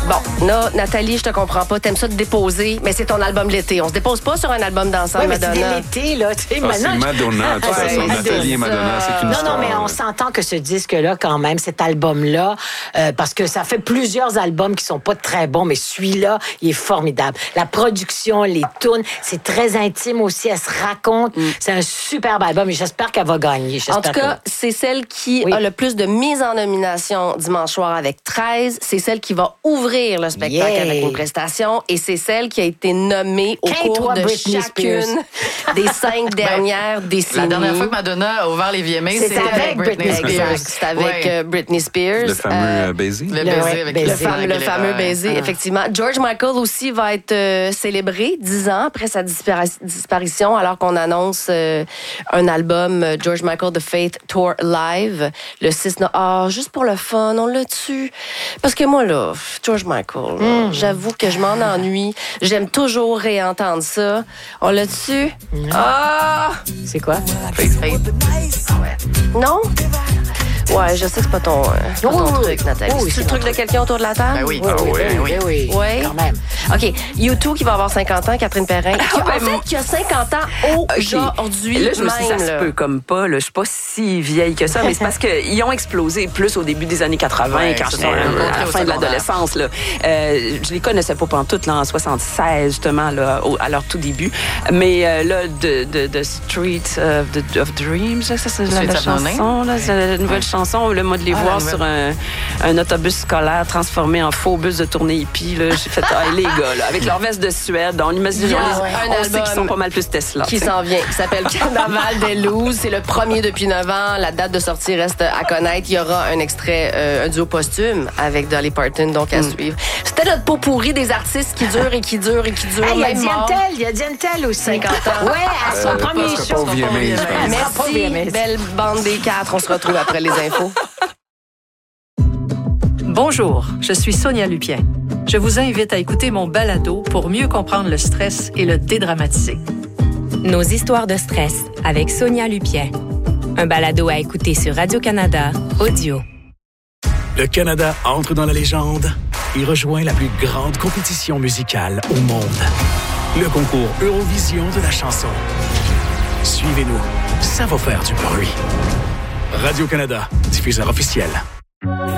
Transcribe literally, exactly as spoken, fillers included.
Bon, là, Nathalie, je te comprends pas. T'aimes ça te déposer, mais c'est ton album de l'été. On se dépose pas sur un album dansant, ouais, mais Madonna. C'est l'été, là. Tu sais, ah, maintenant, c'est Madonna, de toute ouais, façon. Nathalie et Madonna, c'est une non, histoire. Non, mais on s'entend que ce disque-là, quand même, cet album-là, euh, parce que ça fait plusieurs albums qui sont pas très bons, mais celui-là, il est formidable. La production, les tunes, c'est très intime aussi. Elle se raconte. Mm. C'est un superbe album et j'espère qu'elle va gagner. En tout cas, que... c'est celle qui oui. a le plus de mises en nomination dimanche soir avec treize. C'est celle qui va ouvrir le spectacle yeah. avec une prestation et c'est celle qui a été nommée au Qu'est cours de Britney chacune Spears. Des cinq dernières ben, décennies. La dernière fois que Madonna a ouvert les V M A, c'est c'était avec Britney Spears. C'est avec ouais. Britney Spears. Le fameux euh, baiser. Le baiser ouais, avec baiser. Le, fam- le fameux baiser, ah. effectivement. George Michael aussi va être euh, célébré dix ans après sa dispari- disparition, alors qu'on annonce euh, un album euh, George Michael The Faith Tour Live le six novembre. Ah, juste pour le fun, on l'a tu Parce que moi, là, George Michael, là, mm. j'avoue que je m'en ennuie. J'aime toujours réentendre ça. On l'a tu mm. Ah! C'est quoi? Faith. Faith. Ah ouais. Non? Ouais, je sais que c'est pas ton, euh, c'est pas ton oh, truc, Nathalie. Oh, oui, c'est le truc de quelqu'un autour de la table? Ben oui. Oui, Ah oui, oui, oui, oui. oui, oui. Quand même. OK. U deux qui va avoir cinquante ans, Catherine Perrin. Qui, en fait, qui a cinquante ans aujourd'hui. Okay. Là, je me suis dit, ça même, se peut comme pas. Là. Je suis pas si vieille que ça, mais c'est parce qu'ils ont explosé plus au début des années quatre-vingts, ouais, quand j'étais à la fin de l'adolescence. Là. Euh, je les connaissais pas pantoute là, en soixante-seize, justement, là, au, à leur tout début. Mais euh, là, de, de, de Street of, the, of Dreams, ça, c'est la, la chanson, là, c'est la nouvelle ouais. chanson, le mode les ah, voir sur un, un autobus scolaire transformé en faux bus de tournée hippie. Là, j'ai fait, ah, les gars, là, avec leur veste de Suède, on imagine, yeah, on, ouais. on sait qu'ils sont pas mal plus Tesla. Qui s'en vient, qui s'appelle Carnaval des Looses. C'est le premier depuis neuf ans. La date de sortie reste à connaître. Il y aura un extrait, euh, un duo posthume avec Dolly Parton, donc à mm. suivre. C'était notre pot pourri des artistes qui durent et qui durent et qui durent. Il hey, y a Dientel, il y a Dientel aussi. cinquante ans. Ouais, à son euh, premier show. Merci, belle bande des quatre. On se retrouve après les infos. Bonjour, je suis Sonia Lupien. Je vous invite à écouter mon balado pour mieux comprendre le stress et le dédramatiser. Nos histoires de stress avec Sonia Lupien. Un balado à écouter sur Radio-Canada Audio. Le Canada entre dans la légende et rejoint la plus grande compétition musicale au monde. Le concours Eurovision de la chanson. Suivez-nous, ça va faire du bruit. Radio-Canada, diffuseur officiel.